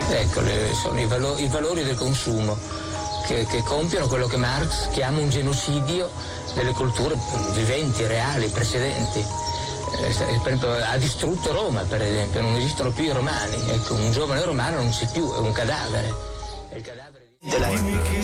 Ecco, sono i valori del consumo che compiono quello che Marx chiama un genocidio delle culture viventi, reali, precedenti. Per esempio, ha distrutto Roma, per esempio, non esistono più i romani. Ecco, un giovane romano non c'è più, è un cadavere. È il cadavere di...